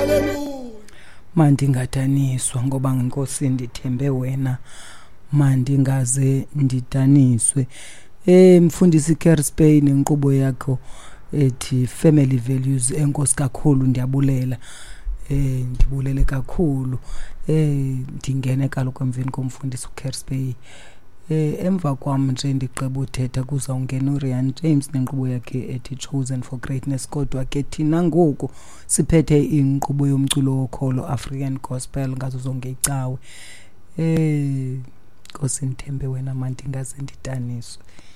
mandingadaniswa ngoba nginkosi ndithembe wena, mandingaze ndidaniswe. Mfundisi Kerr Spain inkqubo yakho ethi family values, enkosi kakhulu, ndiyabulela. Ndibulele kakhulu. Ndingene kaloku emveni komfundisi uKerr Spain. Emva kwam nje ndigqiba uthetha kuzawungena uRian James nenkqubo yakhe ethi Chosen for Greatness. Kodwa ke thina ngoku siphethe inkqubo yomculo wokholo, African Gospel, ngazo zonke icawe. Nkosi ndithembe wena, mandingaze ndidaniswe.